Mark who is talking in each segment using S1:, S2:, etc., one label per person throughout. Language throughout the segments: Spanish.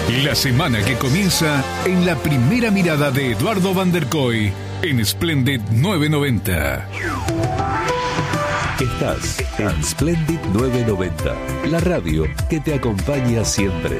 S1: La semana que comienza en la primera mirada de Eduardo Van der Kooi en Splendid 990.
S2: Estás en Splendid 990, la radio que te acompaña siempre.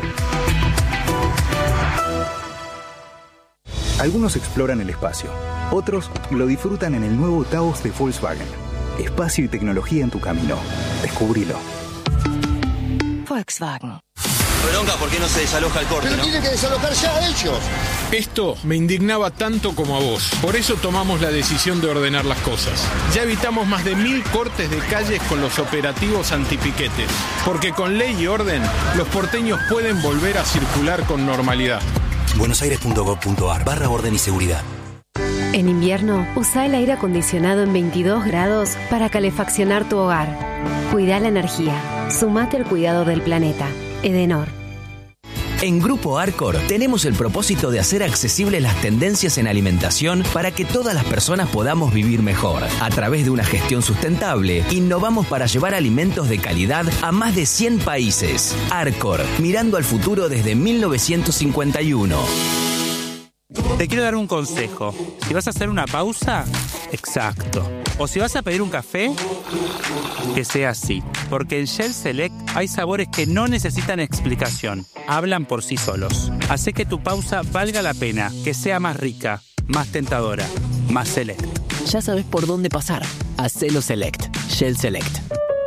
S3: Algunos exploran el espacio, otros lo disfrutan en el nuevo Taos de Volkswagen. Espacio y tecnología en tu camino. Descubrilo.
S4: Volkswagen.
S5: Bronca, ¿por qué no se desaloja el corte?
S6: Pero
S5: ¿no?
S6: tienen que desalojar ya ellos.
S7: Esto me indignaba tanto como a vos. Por eso tomamos la decisión de ordenar las cosas. Ya evitamos más de 1000 cortes de calles con los operativos antipiquetes. Porque con ley y orden, los porteños pueden volver a circular con normalidad.
S5: buenosaires.gov.ar/orden y seguridad.
S8: En invierno, usa el aire acondicionado en 22 grados para calefaccionar tu hogar. Cuida la energía. Sumate al cuidado del planeta. Edenor.
S9: En Grupo Arcor tenemos el propósito de hacer accesibles las tendencias en alimentación para que todas las personas podamos vivir mejor. A través de una gestión sustentable, innovamos para llevar alimentos de calidad a más de 100 países. Arcor, mirando al futuro desde 1951.
S10: Te quiero dar un consejo. Si vas a hacer una pausa, exacto. O si vas a pedir un café, que sea así. Porque en Shell Select hay sabores que no necesitan explicación. Hablan por sí solos. Hace que tu pausa valga la pena, que sea más rica, más tentadora, más Select.
S11: Ya sabes por dónde pasar. Hacelo Select. Shell Select.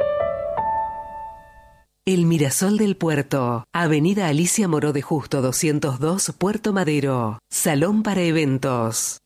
S12: El Mirasol del Puerto, Avenida Alicia Moró de Justo 202, Puerto Madero. Salón para eventos,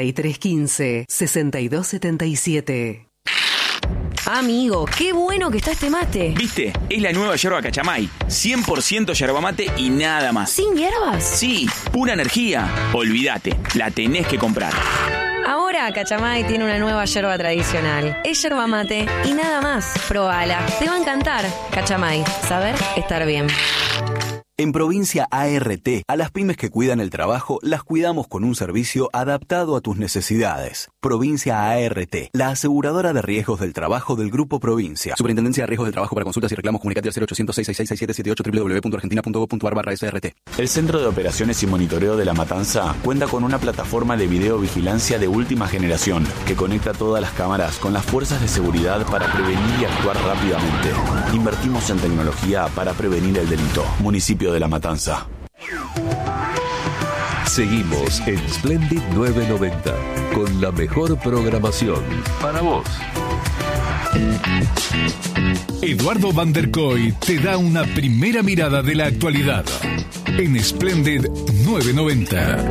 S12: 4315-6277.
S4: Amigo, qué bueno que está este mate.
S13: ¿Viste? Es la nueva yerba Cachamay. 100% yerba mate y nada más.
S4: ¿Sin hierbas?
S13: Sí, pura energía. Olvídate, la tenés que comprar.
S4: Ahora Cachamay tiene una nueva yerba tradicional. Es yerba mate y nada más. Probala, te va a encantar. Cachamay, saber estar bien.
S3: En Provincia ART, a las pymes que cuidan el trabajo, las cuidamos con un servicio adaptado a tus necesidades. Provincia ART, la aseguradora de riesgos del trabajo del Grupo Provincia. Superintendencia de Riesgos del Trabajo. Para consultas y reclamos, comunicate al 0800-666-6778 www.argentina.gov.ar/SRT.
S14: El Centro de Operaciones y Monitoreo de La Matanza cuenta con una plataforma de videovigilancia de última generación que conecta todas las cámaras con las fuerzas de seguridad para prevenir y actuar rápidamente. Invertimos en tecnología para prevenir el delito. Municipio de La Matanza.
S2: Seguimos en Splendid 990 con la mejor programación para vos.
S1: Eduardo Van der Kooi te da una primera mirada de la actualidad en Splendid 990.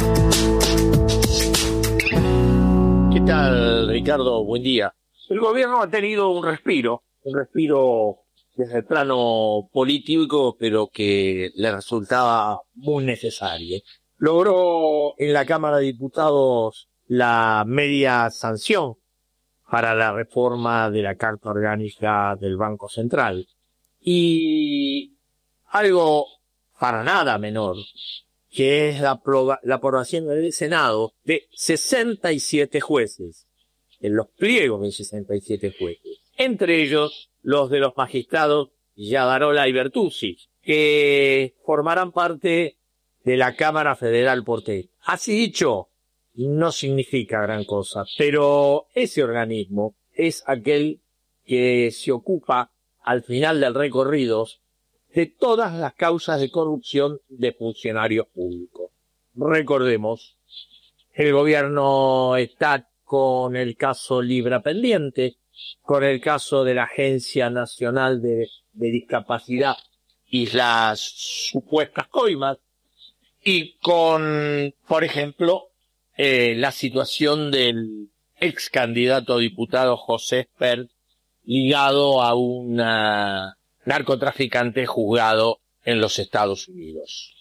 S15: ¿Qué tal, Ricardo? Buen día. El gobierno ha tenido un respiro desde el plano político, pero que le resultaba muy necesario. Logró en la Cámara de Diputados la media sanción para la reforma de la Carta Orgánica del Banco Central. Y algo para nada menor, que es la aprobación del Senado de 67 jueces, en los pliegos de 67 jueces. Entre ellos, los de los magistrados Yadarola y Bertuzzi, que formarán parte de la Cámara Federal Porteña. Así dicho, no significa gran cosa, pero ese organismo es aquel que se ocupa, al final del recorrido, de todas las causas de corrupción de funcionarios públicos. Recordemos, el gobierno está con el caso Libra pendiente, con el caso de la Agencia Nacional de Discapacidad y las supuestas coimas, y con, por ejemplo, la situación del ex candidato a diputado José Espert ligado a un narcotraficante juzgado en los Estados Unidos.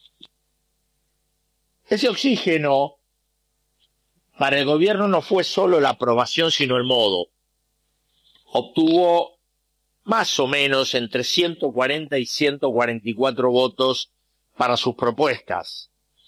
S15: Ese oxígeno para el gobierno no fue solo la aprobación, sino el modo. Obtuvo más o menos entre 140 y 144 votos para sus propuestas.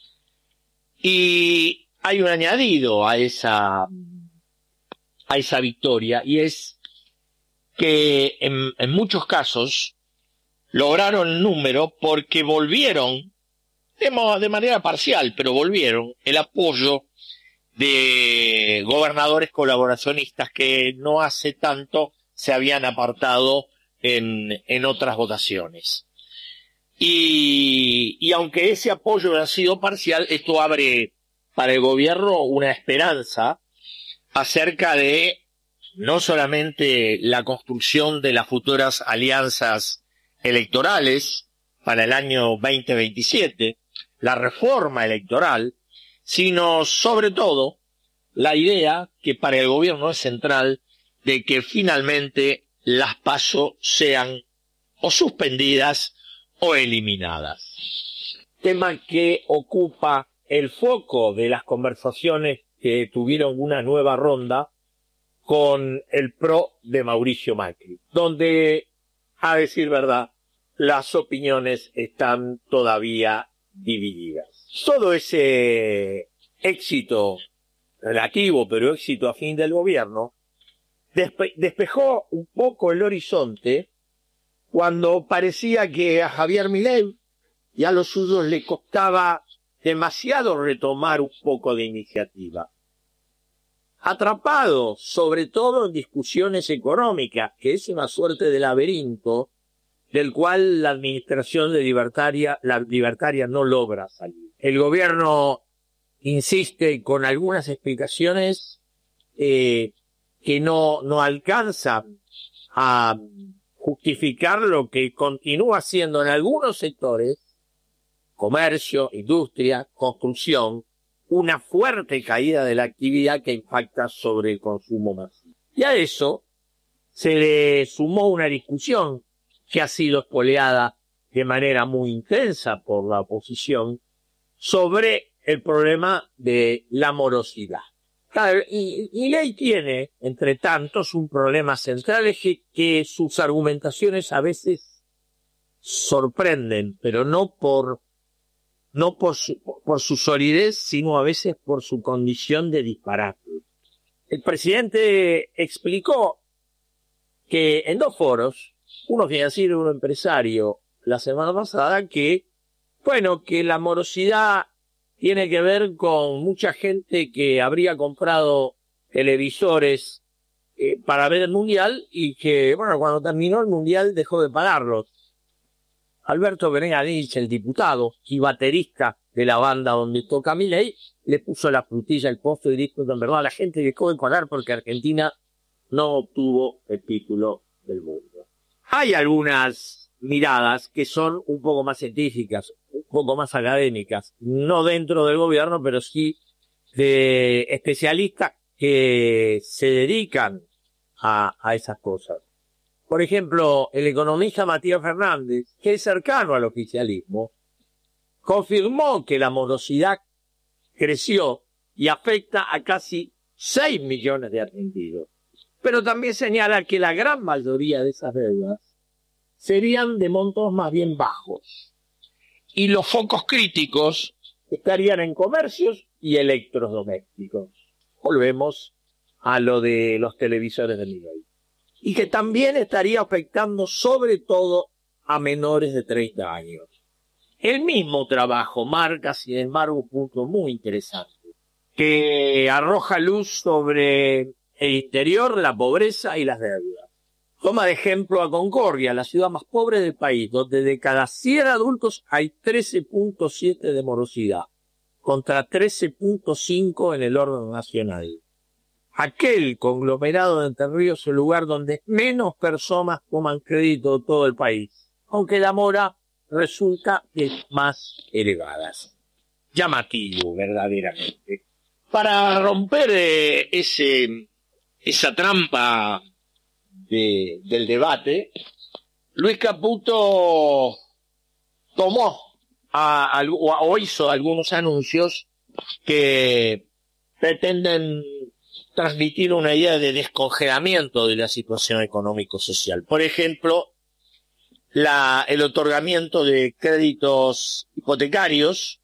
S15: Y hay un añadido a esa victoria, y es que en muchos casos lograron el número porque volvieron de manera parcial, pero volvieron, el apoyo de gobernadores colaboracionistas que no hace tanto se habían apartado en otras votaciones. Y aunque ese apoyo ha sido parcial, esto abre para el gobierno una esperanza acerca de no solamente la construcción de las futuras alianzas electorales para el año 2027, la reforma electoral, sino sobre todo la idea que para el gobierno es central de que finalmente las PASO sean o suspendidas o eliminadas. Tema que ocupa el foco de las conversaciones que tuvieron una nueva ronda con el PRO de Mauricio Macri, donde, a decir verdad, las opiniones están todavía divididas. Todo ese éxito relativo, pero éxito a fin del gobierno, despejó un poco el horizonte cuando parecía que a Javier Milei y a los suyos le costaba demasiado retomar un poco de iniciativa. Atrapado sobre todo en discusiones económicas, que es una suerte de laberinto del cual la administración la libertaria no logra salir. El gobierno insiste con algunas explicaciones que no alcanzan a justificar lo que continúa siendo en algunos sectores, comercio, industria, construcción, una fuerte caída de la actividad que impacta sobre el consumo masivo. Y a eso se le sumó una discusión que ha sido espoleada de manera muy intensa por la oposición sobre el problema de la morosidad. Claro, y Milei tiene, entre tantos, un problema central, es que sus argumentaciones a veces sorprenden, pero no por su solidez, sino a veces por su condición de disparate. El presidente explicó que en dos foros, uno financiero y uno empresario, la semana pasada, que la morosidad tiene que ver con mucha gente que habría comprado televisores para ver el Mundial y que, cuando terminó el Mundial dejó de pagarlos. Alberto Berenganich, el diputado y baterista de la banda donde toca Milei, le puso la frutilla al postre y dijo, en verdad, la gente dejó de pagar porque Argentina no obtuvo el título del mundo. Hay algunas miradas que son un poco más científicas, un poco más académicas, no dentro del gobierno, pero sí de especialistas que se dedican a esas cosas. Por ejemplo, el economista Matías Fernández, que es cercano al oficialismo, confirmó que la morosidad creció y afecta a casi 6 millones de argentinos. Pero también señala que la gran mayoría de esas deudas serían de montos más bien bajos. Y los focos críticos estarían en comercios y electrodomésticos. Volvemos a lo de los televisores de Milei. Y que también estaría afectando sobre todo a menores de 30 años. El mismo trabajo marca, sin embargo, un punto muy interesante, que arroja luz sobre el interior, la pobreza y las deudas. Toma de ejemplo a Concordia, la ciudad más pobre del país, donde de cada 100 adultos hay 13.7 de morosidad, contra 13.5 en el orden nacional. Aquel conglomerado de Entre Ríos es el lugar donde menos personas toman crédito de todo el país, aunque la mora resulta de más elevadas. Llamativo, verdaderamente. Para romper esa trampa del debate, Luis Caputo tomó o hizo algunos anuncios que pretenden transmitir una idea de descongelamiento de la situación económico-social. Por ejemplo, el otorgamiento de créditos hipotecarios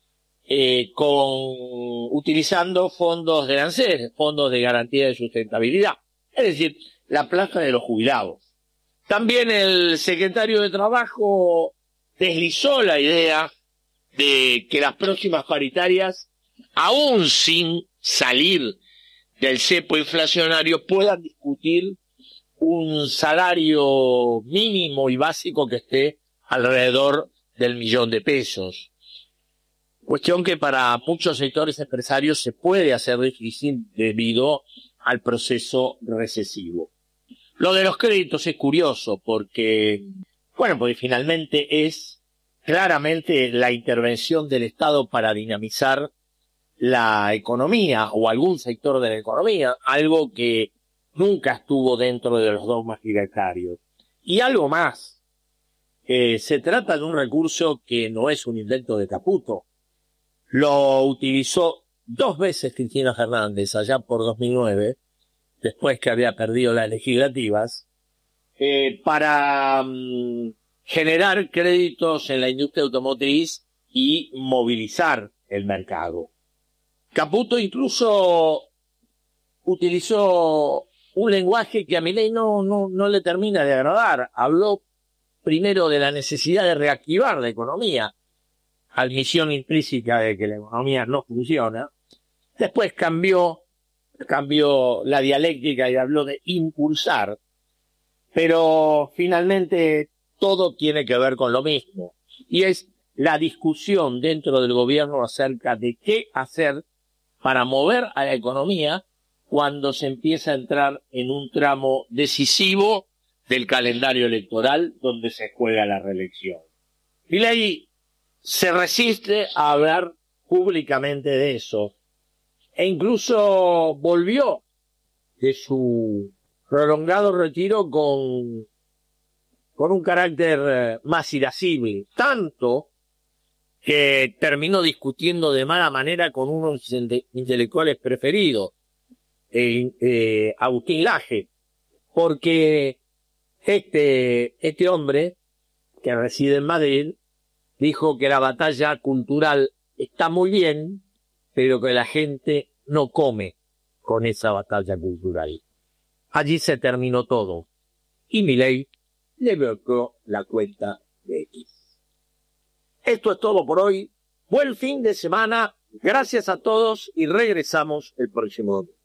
S15: utilizando fondos de ANSES, fondos de garantía de sustentabilidad, es decir, la plata de los jubilados. También el secretario de Trabajo deslizó la idea de que las próximas paritarias, aún sin salir del cepo inflacionario, puedan discutir un salario mínimo y básico que esté alrededor del $1.000.000. Cuestión que para muchos sectores empresarios se puede hacer difícil debido al proceso recesivo. Lo de los créditos es curioso porque finalmente es claramente la intervención del Estado para dinamizar la economía o algún sector de la economía, algo que nunca estuvo dentro de los dogmas libertarios. Y algo más, se trata de un recurso que no es un invento de Caputo. Lo utilizó 2 veces Cristina Fernández allá por 2009, después que había perdido las legislativas, para generar créditos en la industria automotriz y movilizar el mercado. Caputo incluso utilizó un lenguaje que a Milei no le termina de agradar. Habló primero de la necesidad de reactivar la economía, admisión implícita de que la economía no funciona. Después cambió la dialéctica y habló de impulsar, pero finalmente todo tiene que ver con lo mismo, y es la discusión dentro del gobierno acerca de qué hacer para mover a la economía cuando se empieza a entrar en un tramo decisivo del calendario electoral donde se juega la reelección. Milei se resiste a hablar públicamente de eso, e incluso volvió de su prolongado retiro con un carácter más irascible, tanto que terminó discutiendo de mala manera con uno de sus intelectuales preferidos, Agustín Laje, porque este hombre, que reside en Madrid, dijo que la batalla cultural está muy bien, pero que la gente no come con esa batalla cultural. Allí se terminó todo, y Milei le bloqueó la cuenta de X. Esto es todo por hoy. Buen fin de semana. Gracias a todos y regresamos el próximo domingo.